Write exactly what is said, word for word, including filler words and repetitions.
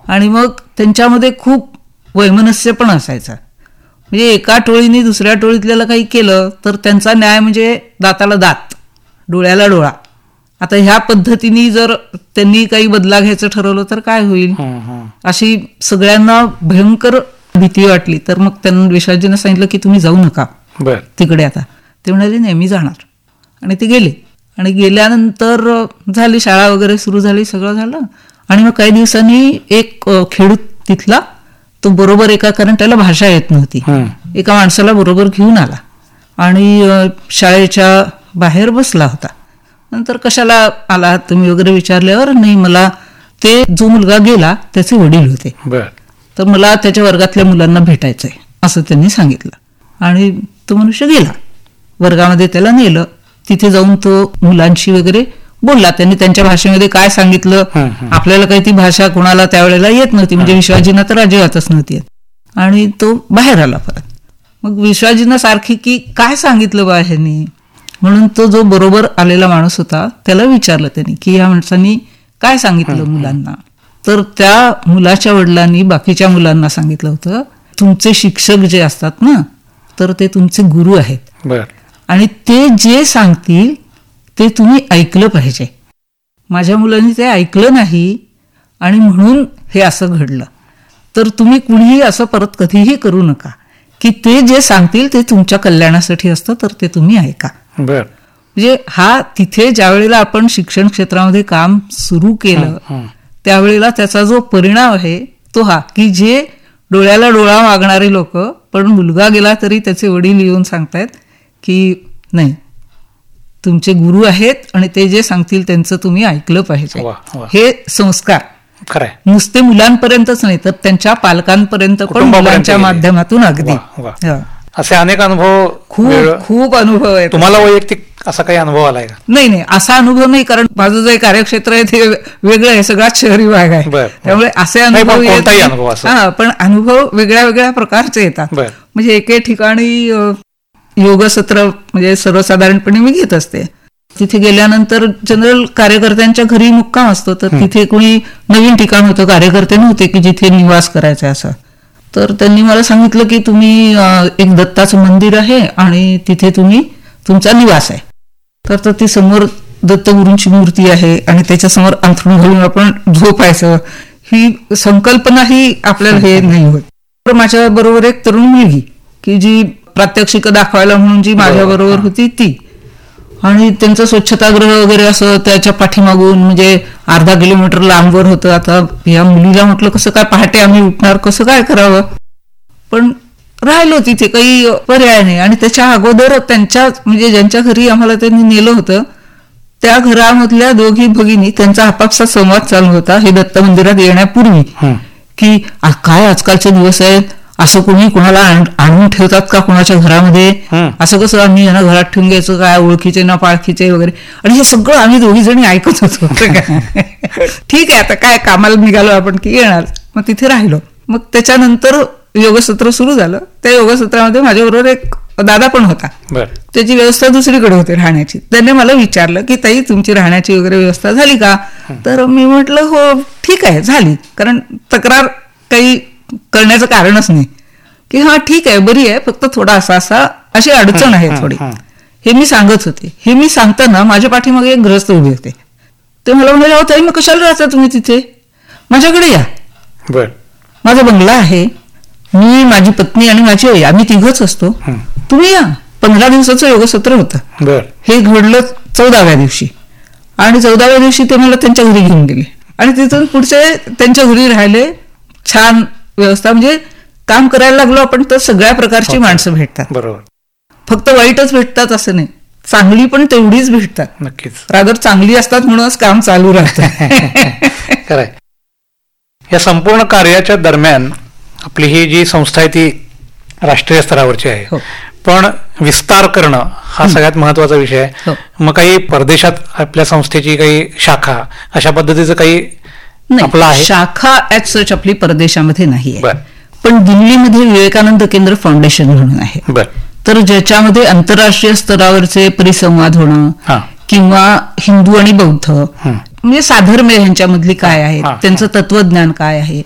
आणि मग त्यांच्यामध्ये खूप वैमनस्य पण असायचा. म्हणजे एका टोळीने दुसऱ्या टोळीतल्याला काही केलं तर त्यांचा न्याय म्हणजे दाताला दात, डोळ्याला डोळा. आता ह्या पद्धतीने जर त्यांनी काही बदला घ्यायचं ठरवलं तर काय होईल, अशी सगळ्यांना भयंकर भीती वाटली. तर मग त्यांना विश्वासजींना सांगितलं की तुम्ही जाऊ नका तिकडे आता. ते म्हणाले नाही मी जाणार. आणि ते गेले. आणि गेल्यानंतर झाली शाळा वगैरे सुरू झाली, सगळं झालं. आणि मग काही दिवसांनी एक खेडूत तिथला तो बरोबर एका, कारण त्याला भाषा येत नव्हती, एका माणसाला बरोबर घेऊन आला आणि शाळेच्या बाहेर बसला होता. नंतर कशाला आला तुम्ही वगैरे विचारल्यावर, नाही मला ते जो मुलगा गेला त्याचे वडील होते, तर मला त्याच्या वर्गातल्या मुलांना भेटायचंय असं त्यांनी सांगितलं. आणि तो मनुष्य गेला, वर्गामध्ये त्याला नेलं. तिथे जाऊन तो मुलांशी वगैरे बोलला. त्यांनी त्यांच्या भाषेमध्ये काय सांगितलं, आपल्याला काही ती भाषा कोणाला त्यावेळेला येत नव्हती, म्हणजे विश्वासजींना तर अजिबातच नव्हती येत. आणि तो बाहेर आला परत. मग विश्वासजींना सारखी की काय सांगितलं बा ह्यांनी, म्हणून तो जो बरोबर आलेला माणूस होता त्याला विचारलं त्यांनी की या माणसांनी काय सांगितलं मुलांना. तर त्या मुलाच्या वडिलांनी बाकीच्या मुलांना सांगितलं होतं, तुमचे शिक्षक जे असतात ना तर ते तुमचे गुरु आहेत आणि ते जे सांगतील ते तुम्ही ऐकलं पाहिजे. माझ्या मुलांनी ते ऐकलं नाही आणि म्हणून हे असं घडलं. तर तुम्ही कुणीही असं परत कधीही करू नका की ते जे सांगतील ते तुमच्या कल्याणासाठी असतं, तर ते तुम्ही ऐका. म्हणजे हा तिथे ज्या वेळेला आपण शिक्षण क्षेत्रामध्ये काम सुरू केलं त्यावेळेला त्याचा जो परिणाम आहे तो हा की जे डोळ्याला डोळा मागणारे लोक, पण मुलगा गेला तरी त्याचे वडील येऊन सांगतायत की नाही तुमचे गुरु आहेत आणि ते जे सांगतील त्यांचं तुम्ही ऐकलं पाहिजे. हे संस्कार नुसते मुलांपर्यंतच नाही तर त्यांच्या पालकांपर्यंत पण मुलांच्या माध्यमातून अगदी असे अनेक अनुभव, खूप खूप अनुभव आहे. तुम्हाला वैयक्तिक असा काही अनुभव आलाय का? नाही नाही असा अनुभव नाही, कारण माझं जे कार्यक्षेत्र आहे ते वेगळं आहे, सगळ्यात शहरी भाग आहे, त्यामुळे असे अनुभव येत. हा पण अनुभव वेगळ्या वेगळ्या प्रकारचे येतात. म्हणजे एके ठिकाणी योग सत्र म्हणजे सर्वसाधारणपणे मी घेत असते. तिथे गेल्यानंतर जनरल कार्यकर्त्यांच्या घरी मुक्काम असतो, तर तिथे कोणी नवीन ठिकाण होतं, कार्यकर्ते नव्हते की जिथे निवास करायचा असं. तर त्यांनी मला सांगितलं की तुम्ही एक दत्ताचं मंदिर आहे आणि तिथे तुम्ही तुमचा निवास आहे. तर ती समोर दत्तगुरूंची मूर्ती आहे आणि त्याच्यासमोर अंथरूण घालून आपण झोपायचं, ही संकल्पनाही आपल्याला हे नाही होत. तर माझ्या बरोबर एक तरुण मुलगी की जी प्रात्यक्षिक दाखवायला म्हणून जी माझ्या बरोबर होती ती, आणि त्यांचं स्वच्छतागृह वगैरे असं त्याच्या पाठीमागून म्हणजे अर्धा किलोमीटर लांबवर होतं. आता या मुलीला म्हटलं कसं काय पहाटे आम्ही उठणार, कसं काय करावं, पण राहिलो तिथे, काही पर्याय नाही. आणि त्याच्या अगोदर त्यांच्या म्हणजे ज्यांच्या घरी आम्हाला त्यांनी नेलं होतं त्या घरामधल्या दोघी भगिनी त्यांचा आपापसा संवाद चालू होता हे दत्त मंदिरात येण्यापूर्वी की काय आजकालचे दिवस आहेत, असं कोणी कोणाला आणून ठेवतात का कोणाच्या घरामध्ये, असं कसं आम्ही यांना घरात ठेवून घ्यायचं काय, ओळखीचे ना पाळखीचे वगैरे. आणि हे सगळं आम्ही दोघी जणी ऐकत होतो. ठीक आहे आता काय कामाला निघालो आपण की येणार. मग तिथे राहिलो. मग त्याच्यानंतर योगसत्र सुरू झालं. त्या योगसत्रामध्ये माझ्याबरोबर एक दादा पण होता, त्याची व्यवस्था दुसरीकडे होती राहण्याची. त्याने मला विचारलं की ताई तुमची राहण्याची वगैरे व्यवस्था झाली का. तर मी म्हटलं हो ठीक आहे झाली, कारण तक्रार काही करण्याचं कारणच नाही की हा ठीक आहे बरी आहे, फक्त थोडा असा असा अशी अडचण आहे थोडी, हे मी सांगत होते. हे मी सांगताना माझ्या पाठीमागे एक ग्रस्त उभे होते. ते मला म्हणाले अहो ताई मग कशाला राहता तुम्ही तिथे, माझ्याकडे या, माझा बंगला आहे, मी माझी पत्नी आणि माझी आई आम्ही तिघच असतो, तुम्ही या. पंधरा दिवसाचं योगसत्र होतं. हे घडलं चौदाव्या दिवशी आणि चौदाव्या दिवशी ते मला त्यांच्या घरी घेऊन गेले आणि तिथून पुढचे त्यांच्या घरी राहिले. छान व्यवस्था, म्हणजे काम करायला लागलो आपण तर सगळ्या प्रकारची माणसं भेटतात. बरोबर, फक्त वाईटच भेटतात असं नाही, चांगली पण तेवढीच भेटतात. नक्कीच, रादर चांगली असतात म्हणूनच काम चालू राहतं. खरंय. या संपूर्ण कार्याच्या दरम्यान आपली ही जी संस्था आहे ती राष्ट्रीय स्तरावरची आहे, पण विस्तार करणं हा सगळ्यात महत्वाचा विषय आहे. मग काही परदेशात आपल्या संस्थेची काही शाखा अशा पद्धतीचं काही आपलं आहे? शाखा ऍज सच आपली परदेशामध्ये नाही आहे, पण दिल्लीमध्ये विवेकानंद केंद्र फाउंडेशन म्हणून आहे. तर ज्याच्यामध्ये आंतरराष्ट्रीय स्तरावरचे परिसंवाद होणं किंवा हिंदू आणि बौद्ध म्हणजे साधर्म्य ह्यांच्यामधली काय आहे, त्यांचं तत्वज्ञान काय आहे,